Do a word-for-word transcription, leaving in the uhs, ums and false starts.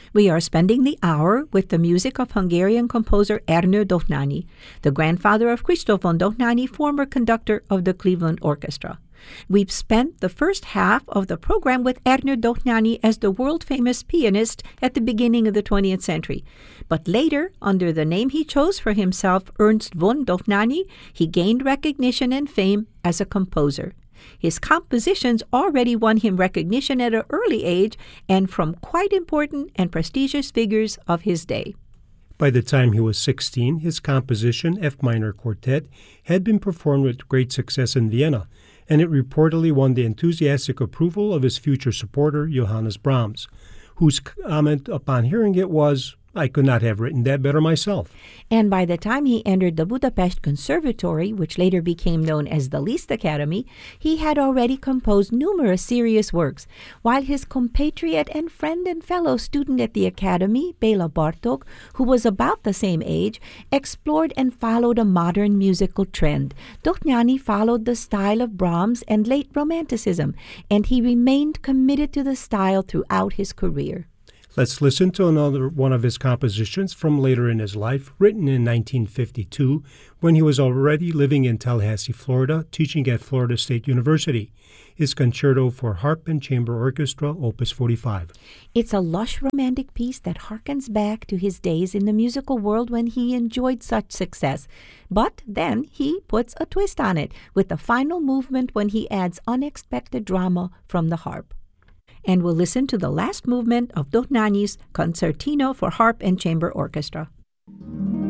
We are spending the hour with the music of Hungarian composer Ernő Dohnányi, the grandfather of Kristóf Dohnányi, former conductor of the Cleveland Orchestra. We've spent the first half of the program with Ernő Dohnányi as the world-famous pianist at the beginning of the twentieth century. But later, under the name he chose for himself, Ernst von Dohnányi, he gained recognition and fame as a composer. His compositions already won him recognition at an early age and from quite important and prestigious figures of his day. By the time he was sixteen, his composition, F minor Quartet, had been performed with great success in Vienna, and it reportedly won the enthusiastic approval of his future supporter, Johannes Brahms, whose comment upon hearing it was, "I could not have written that better myself." And by the time he entered the Budapest Conservatory, which later became known as the Liszt Academy, he had already composed numerous serious works, while his compatriot and friend and fellow student at the Academy, Béla Bartók, who was about the same age, explored and followed a modern musical trend. Dohnányi followed the style of Brahms and late Romanticism, and he remained committed to the style throughout his career. Let's listen to another one of his compositions from later in his life, written in nineteen fifty-two, when he was already living in Tallahassee, Florida, teaching at Florida State University. His Concerto for Harp and Chamber Orchestra, Opus forty-five. It's a lush romantic piece that harkens back to his days in the musical world when he enjoyed such success. But then he puts a twist on it with the final movement when he adds unexpected drama from the harp. And we'll listen to the last movement of Dohnányi's Concertino for Harp and Chamber Orchestra.